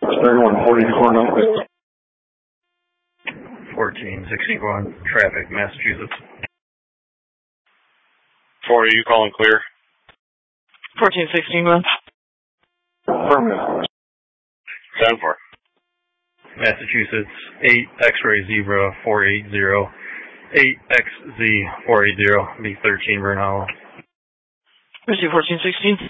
3140 Cornell. 1461, traffic, Massachusetts. 4, you calling clear? 1461. Affirmative. 10-4. Massachusetts, 8 X-ray Zebra 480, 8XZ 480, B13 Bernal. Receive 1416.